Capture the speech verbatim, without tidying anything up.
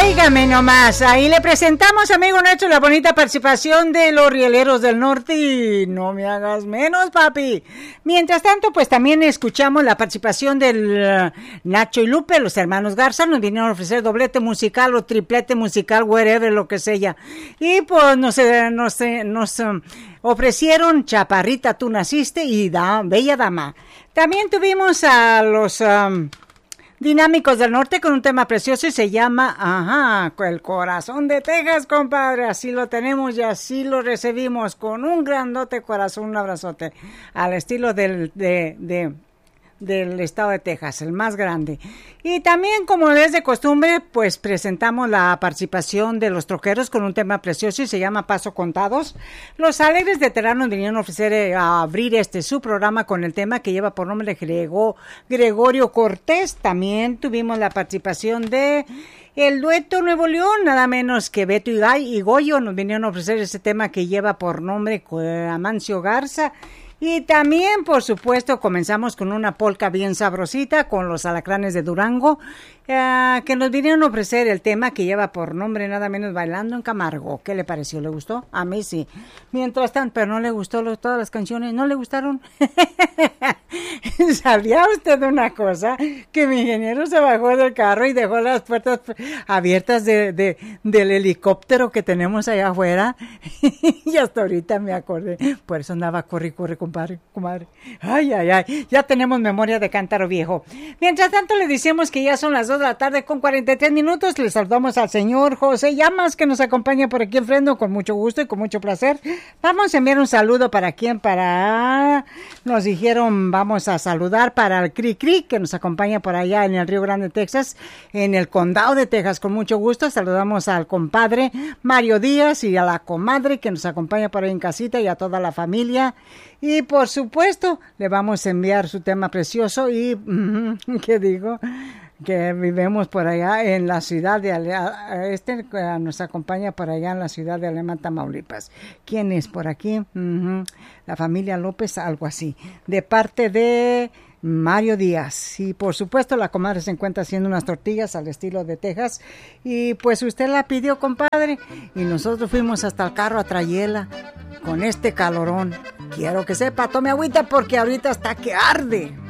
Óigame nomás, ahí le presentamos, amigo nuestro, la bonita participación de los Rieleros del Norte y no me hagas menos, papi. Mientras tanto, pues también escuchamos la participación del uh, Nacho y Lupe, los hermanos Garza, nos vinieron a ofrecer doblete musical o triplete musical, wherever, lo que sea. Y pues nos, eh, nos, eh, nos um, ofrecieron Chaparrita, tú naciste y da, Bella Dama. También tuvimos a los... Um, Dinámicos del Norte con un tema precioso y se llama, ajá, el corazón de Texas, compadre. Así lo tenemos y así lo recibimos con un grandote corazón, un abrazote, al estilo del, de, de, del estado de Texas, el más grande. Y también, como es de costumbre, pues presentamos la participación de los troqueros con un tema precioso y se llama Paso Contados. Los Alegres Veteranos vinieron a ofrecer eh, a abrir este su programa con el tema que lleva por nombre Grego, Gregorio Cortés. También tuvimos la participación de el dueto Nuevo León, nada menos que Beto y, Gay, y Goyo nos vinieron a ofrecer ese tema que lleva por nombre Amancio Garza. Y también, por supuesto, comenzamos con una polca bien sabrosita con los Alacranes de Durango, eh, que nos vinieron a ofrecer el tema que lleva por nombre nada menos Bailando en Camargo. ¿Qué le pareció? ¿Le gustó? A mí sí. Mientras tanto, pero no le gustó lo, todas las canciones, ¿no le gustaron? ¿Sabía usted de una cosa? Que mi ingeniero se bajó del carro y dejó las puertas abiertas de, de, del helicóptero que tenemos allá afuera. Y hasta ahorita me acordé. Por eso andaba corri, corri, compadre, comadre. Ay, ay, ay. Ya tenemos memoria de cántaro viejo. Mientras tanto, le decimos que ya son las dos de la tarde con cuarenta y tres minutos. Le saludamos al señor José Llamas, que nos acompaña por aquí enfrente con mucho gusto y con mucho placer. Vamos a enviar un saludo para quien, para... Nos dijeron, vamos a saludar para el Cri Cri, que nos acompaña por allá en el Río Grande, Texas, en el condado de Texas, con mucho gusto. Saludamos al compadre Mario Díaz y a la comadre que nos acompaña por ahí en casita y a toda la familia. Y por supuesto, le vamos a enviar su tema precioso y, ¿qué digo? Que vivimos por allá en la ciudad de Ale este uh, nos acompaña por allá en la ciudad de Alemán, Tamaulipas. ¿Quién es por aquí? Uh-huh. La familia López, algo así. De parte de Mario Díaz. Y por supuesto la comadre se encuentra haciendo unas tortillas al estilo de Texas. Y pues usted la pidió, compadre. Y nosotros fuimos hasta el carro a traerla con este calorón. Quiero que sepa, tome agüita porque ahorita está que arde.